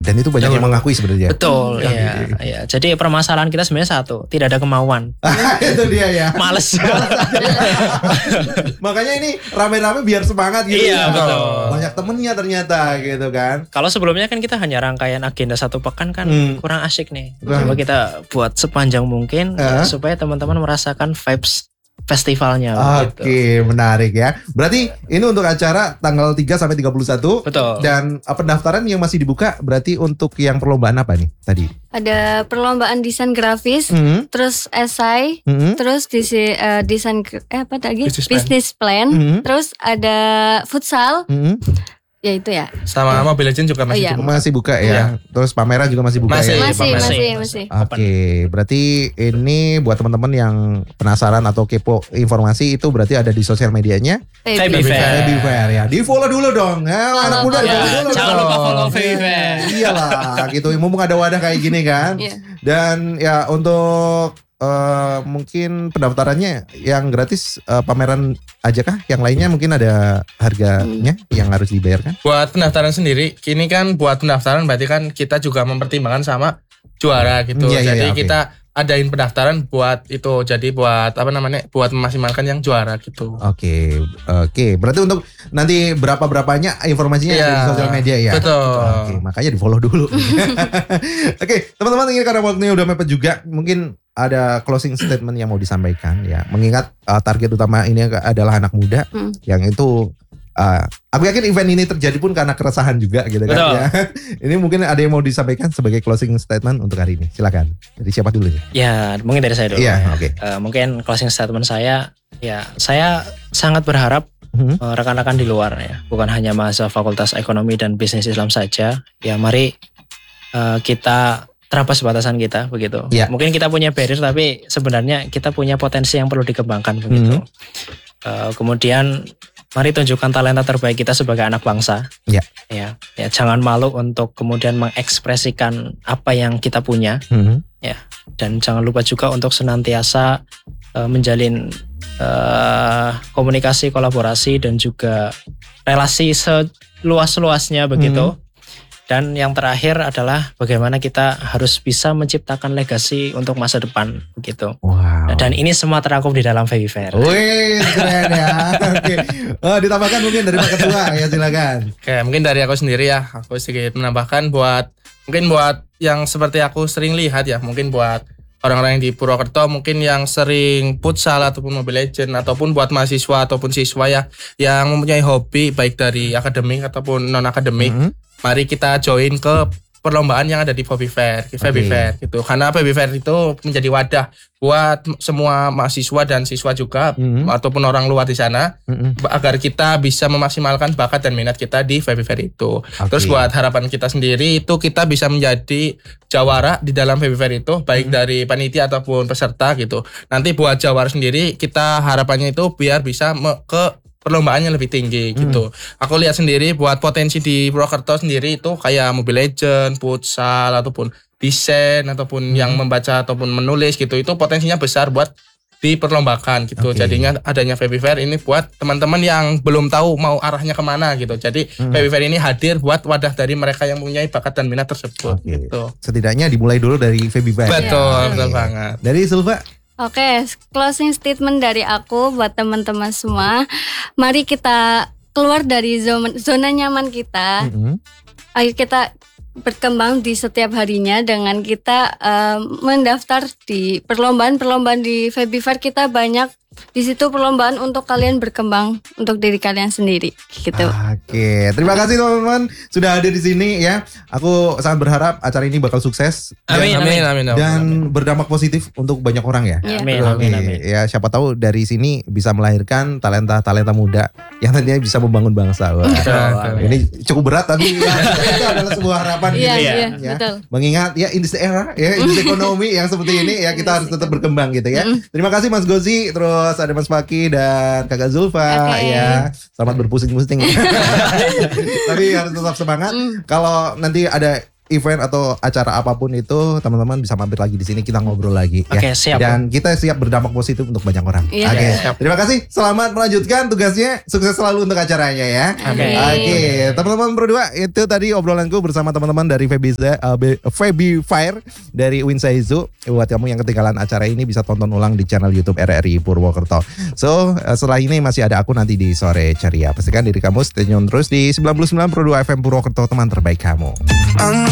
Dan itu banyak yang mengakui sebenarnya. Betul, ya. Jadi permasalahan kita sebenarnya satu, tidak ada kemauan. Itu dia ya. Males. Makanya ini rame-rame biar semangat gitu. Iya, betul. Banyak temennya ternyata gitu kan. Kalau sebelumnya kan kita hanya rangkaian agenda 1 pekan kan kurang asik nih. Coba kita buat sepanjang mungkin supaya teman-teman merasakan vibes festivalnya. Oke, menarik ya. Berarti ini untuk acara tanggal 3 sampai 31. Betul. Dan pendaftaran yang masih dibuka berarti untuk yang perlombaan apa nih tadi? Ada perlombaan desain grafis, terus esai, terus desain apa lagi? Business plan, terus ada futsal. Ya itu ya. Sama Mobile Legends juga masih dibuka. Masih buka ya. Terus pameran juga masih buka ya. Masih. Oke, berarti ini buat teman-teman yang penasaran atau kepo informasi itu berarti ada di sosial medianya Feby Fair ya. Di follow dulu dong. Anak muda di follow dulu. Jangan lupa follow Feby Fair. Iyalah, gitu. Mumpung ada wadah kayak gini kan. Dan ya untuk mungkin pendaftarannya yang gratis pameran aja kah? Yang lainnya mungkin ada harganya yang harus dibayarkan? Buat pendaftaran sendiri, kini kan buat pendaftaran berarti kan kita juga mempertimbangkan sama juara gitu. Jadi kita adain pendaftaran buat itu, jadi buat apa namanya, buat memaksimalkan yang juara gitu. Oke. Berarti untuk nanti berapanya informasinya di sosial media ya. Betul. Oke, makanya di follow dulu. Oke, teman-teman, ini karena waktunya udah mepet juga, mungkin ada closing statement yang mau disampaikan ya. Mengingat target utama ini adalah anak muda yang itu. Aku yakin event ini terjadi pun karena keresahan juga gitu kan ya. Ini mungkin ada yang mau disampaikan sebagai closing statement untuk hari ini. Silakan. Dari siapa dulu ya? Ya, mungkin dari saya dulu. Iya, oke. Mungkin closing statement saya, ya saya sangat berharap rekan-rekan di luar ya, bukan hanya mahasiswa Fakultas Ekonomi dan Bisnis Islam saja. Ya, mari kita terabas batasan kita begitu. Mungkin kita punya barrier tapi sebenarnya kita punya potensi yang perlu dikembangkan begitu. Kemudian mari tunjukkan talenta terbaik kita sebagai anak bangsa. Ya, jangan malu untuk kemudian mengekspresikan apa yang kita punya. Ya, dan jangan lupa juga untuk senantiasa menjalin komunikasi, kolaborasi dan juga relasi seluas-luasnya begitu. Dan yang terakhir adalah bagaimana kita harus bisa menciptakan legasi untuk masa depan begitu. Wow. Dan ini semua terangkum di dalam Feby Fair. Wih, keren ya. Oke. Ditambahkan mungkin dari Pak Ketua ya, silakan. Oke, mungkin dari aku sendiri ya, aku sedikit menambahkan buat yang seperti aku sering lihat ya, mungkin buat orang-orang yang di Purwokerto mungkin yang sering futsal ataupun Mobile Legends, ataupun buat mahasiswa ataupun siswa ya yang mempunyai hobi baik dari akademik ataupun non akademik. Mari kita join ke perlombaan yang ada di Feby Fair gitu. Karena Feby Fair itu menjadi wadah buat semua mahasiswa dan siswa juga ataupun orang luar di sana agar kita bisa memaksimalkan bakat dan minat kita di Feby Fair itu. Terus buat harapan kita sendiri itu kita bisa menjadi jawara di dalam Feby Fair itu baik dari panitia ataupun peserta gitu. Nanti buat jawara sendiri kita harapannya itu biar bisa ke perlombaannya lebih tinggi gitu. Aku lihat sendiri buat potensi di Purwokerto sendiri itu kayak Mobile Legends, futsal ataupun desain ataupun yang membaca ataupun menulis gitu, itu potensinya besar buat diperlombakan gitu. Jadinya adanya Feby Fair ini buat teman-teman yang belum tahu mau arahnya kemana gitu. Jadi Feby Fair ini hadir buat wadah dari mereka yang mempunyai bakat dan minat tersebut gitu. Setidaknya dimulai dulu dari Feby Fair. Betul banget. Dari Sulfa? Oke, closing statement dari aku buat teman-teman semua. Mari kita keluar dari zona nyaman kita. Ayo kita berkembang di setiap harinya dengan kita mendaftar di perlombaan di Feby Fair. Kita banyak di situ perlombaan untuk kalian berkembang untuk diri kalian sendiri gitu. Oke, terima kasih teman-teman sudah hadir di sini ya. Aku sangat berharap acara ini bakal sukses. Amin. Dan berdampak positif untuk banyak orang ya. Amin. Ya, siapa tahu dari sini bisa melahirkan talenta muda yang nantinya bisa membangun bangsa. Ini cukup berat tapi ya, itu adalah sebuah harapan Iya, ya. betul. Mengingat ya in this era ya, in this ekonomi yang seperti ini ya, kita harus tetap berkembang gitu ya. Terima kasih Mas Gozi, terus ada Mas Paki dan Kakak Zulfa ya. Selamat berpusing-pusing. Tapi harus tetap semangat. Kalau nanti ada event atau acara apapun itu, teman-teman bisa mampir lagi di sini, kita ngobrol lagi. Oke, siap. Dan kita siap berdampak positif untuk banyak orang. Iya. Oke. Siap. Terima kasih. Selamat melanjutkan tugasnya. Sukses selalu untuk acaranya ya. Amin. Oke, teman-teman berdua, itu tadi obrolanku bersama teman-teman dari Febi Fire dari Winsaizu. Buat kamu yang ketinggalan acara ini bisa tonton ulang di channel YouTube RRI Purwokerto. So, setelah ini masih ada aku nanti di sore ceria. Pastikan diri kamu stay tune terus di 99.2 FM Purwokerto, teman terbaik kamu.